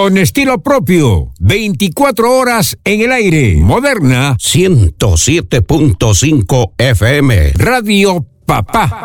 con estilo propio, 24 horas en el aire. Moderna 107.5 FM. Radio Papá.